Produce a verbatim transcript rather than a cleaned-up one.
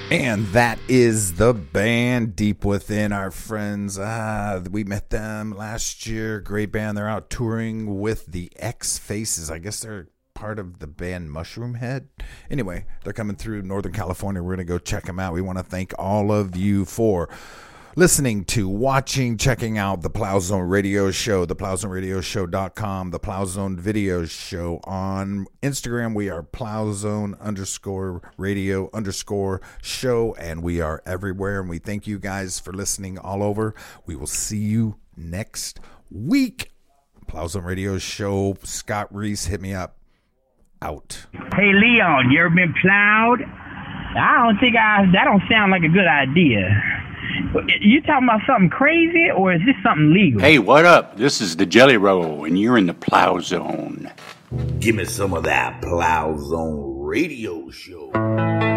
And that is the band Deep Within, our friends. Ah, we met them last year. Great band. They're out touring with the X Faces. I guess they're part of the band Mushroom Head. Anyway, they're coming through Northern California. We're going to go check them out. We want to thank all of you for listening to, watching, checking out the Plow Zone Radio Show, the plow zone radio show dot com, the Plow Zone Video Show. On Instagram, we are plowzone underscore radio underscore show, and we are everywhere. And we thank you guys for listening all over. We will see you next week. Plow Zone Radio Show. Scott Reese, hit me up. Out. Hey, Leon, you ever been plowed? I don't think I, that don't sound like a good idea. You talking about something crazy, or is this something legal? Hey, what up? This is the Jelly Roll, and you're in the Plow Zone. Give me some of that Plow Zone Radio Show.